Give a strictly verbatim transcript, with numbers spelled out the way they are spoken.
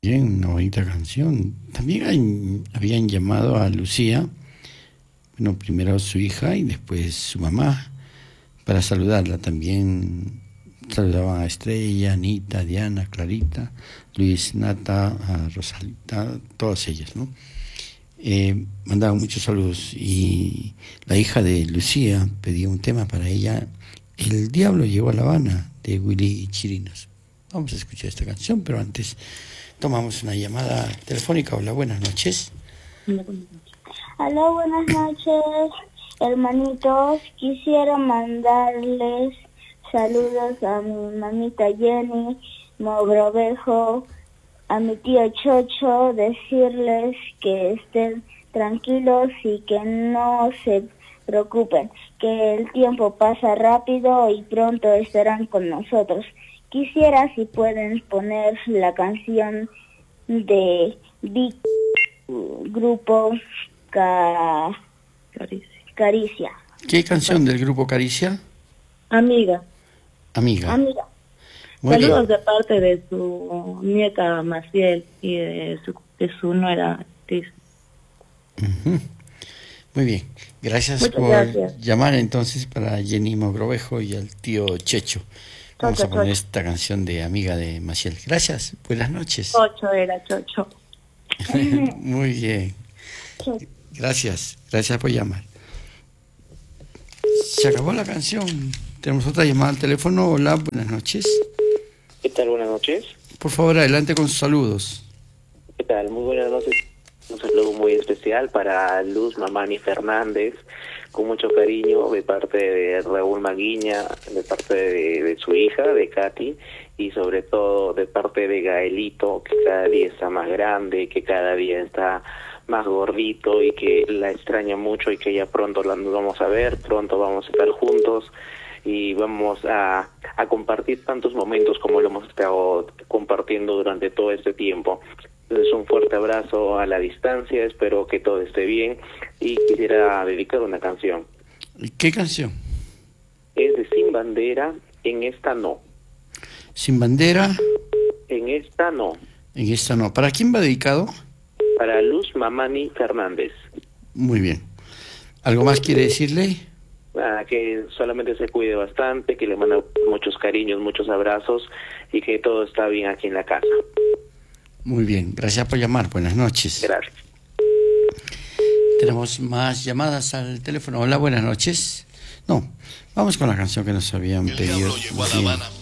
bien, una bonita canción. También hay- habían llamado a Lucía, bueno, primero su hija y después su mamá, para saludarla. También saludaban a Estrella, Anita, Diana, Clarita, Luis, Nata, a Rosalita, todas ellas, ¿no? Eh, mandaban muchos saludos y la hija de Lucía pedía un tema para ella, El Diablo Llegó a La Habana, de Willy Chirinos. Vamos a escuchar esta canción, pero antes tomamos una llamada telefónica. Hola, buenas noches. Hola, buenas noches, hermanitos. Quisiera mandarles saludos a mi mamita Jenny Mogrovejo, a mi tío Chocho, decirles que estén tranquilos y que no se preocupen, que el tiempo pasa rápido y pronto estarán con nosotros. Quisiera si pueden poner la canción de Big Grupo Ca... Caricia. Caricia. ¿Qué canción del grupo Caricia? Amiga. Amiga. Amiga. Muy Saludos bien. de parte de su nieta Maciel y de su, de su nuera Tis. Ujú. Muy bien. Gracias Muchas por gracias. llamar entonces para Jenny Mogrovejo y al tío Checho. Vamos Chocho, a poner Chocho. esta canción de Amiga de Maciel. Gracias. Buenas noches. Ocho era Chocho. Muy bien. Chocho. Gracias. Gracias por llamar. Se acabó la canción. Tenemos otra llamada al teléfono. Hola, buenas noches. ¿Qué tal? Buenas noches. Por favor, adelante con sus saludos. ¿Qué tal? Muy buenas noches. Un saludo muy especial para Luz Mamani Fernández, con mucho cariño de parte de Raúl Maguiña, de parte de, de su hija, de Katy, y sobre todo de parte de Gaelito, que cada día está más grande, que cada día está más gordito y que la extraña mucho y que ya pronto la nos vamos a ver, pronto vamos a estar juntos y vamos a, a compartir tantos momentos como lo hemos estado compartiendo durante todo este tiempo. Entonces, un fuerte abrazo a la distancia, espero que todo esté bien y quisiera dedicar una canción. ¿Qué canción? Es de Sin Bandera, En Esta No. Sin Bandera, En Esta No. en esta no. ¿Para quién va dedicado? Para Luz Mamani Fernández. Muy bien. ¿Algo más quiere decirle? Ah, que solamente se cuide bastante, que le manda muchos cariños, muchos abrazos y que todo está bien aquí en la casa. Muy bien. Gracias por llamar. Buenas noches. Gracias. Tenemos más llamadas al teléfono. Hola, buenas noches. No, vamos con la canción que nos habían El pedido. diablo llegó a La Bien. Habana.